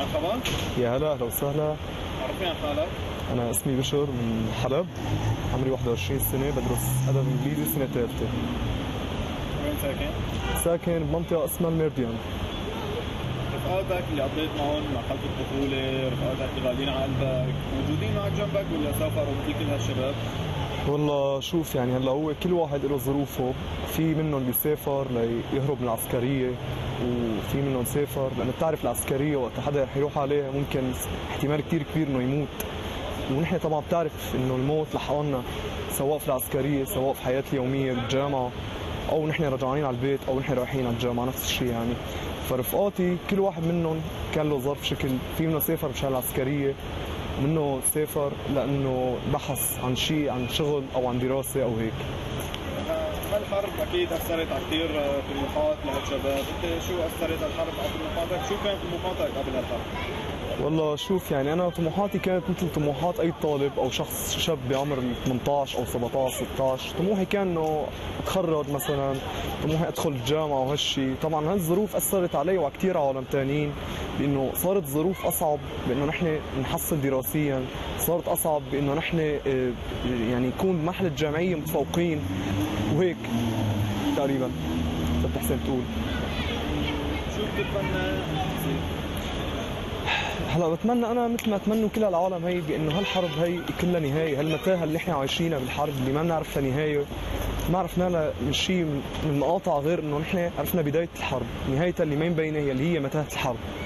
مرحبا. يا هلا، اهلا وسهلا. عرفني عن حالك. انا اسمي بشر من حلب، عمري 21 سنه، بدرس ادب انجليزي سنه ثالثه. وين ساكن؟ ساكن بمنطقه اسمها الميرديان. رفقاتك اللي قضيت معهم مرحله الطفوله، رفقاتك اللي غاليين على قلبك، موجودين معك جنبك ولا سافروا مثل كل هالشباب؟ والله شوف، يعني هلا هو كل واحد له ظروفه، في منهم بيسافر ليهرب من العسكريه، وفي منهم سافر لانه بتعرف العسكريه وقت حدا رح يروح عليها ممكن احتمال كثير كبير انه يموت. ونحن طبعا بتعرف انه الموت لحقنا سواء في العسكريه سواء في حياتي اليوميه بالجامعه، او نحن رجعانين على البيت او نحن رايحين على الجامعه، نفس الشيء يعني. فرفقاتي كل واحد منهم كان له ظرف شكل، في منه سافر مشان العسكريه، ومنه سافر لانه بحث عن شيء، عن شغل او عن دراسه او هيك. هالحرب اكيد اثرت على كثير طموحات لهالشباب، انت شو اثرت الحرب على طموحاتك؟ شو كانت طموحاتك قبل هالحرب؟ والله شوف، يعني انا طموحاتي كانت مثل طموحات اي طالب او شخص شاب بعمر 18 او 17 16. طموحي كان انه اتخرج مثلا، طموحي ادخل الجامعه وهالشي. طبعا هالظروف اثرت علي وعلى كثير عوالم ثانيين، بانه صارت ظروف اصعب بانه نحن نحصل دراسيا، صارت اصعب بانه نحن يعني نكون بمرحله جامعيه متفوقين وهيك تقريبا. بتحسن تقول شو بتتمنى تصير؟ هلا بتمنى انا مثل ما اتمنوا كل العالم هي بانه هالحرب هي كلها نهايه، هالمتاهه اللي احنا عايشينها بالحرب اللي ما بنعرف لها نهايه، ما عرفنا لها من شيء من المقاطع غير انه نحن عرفنا بدايه الحرب، نهايتها اللي ما مبينه هي اللي هي متاهه الحرب.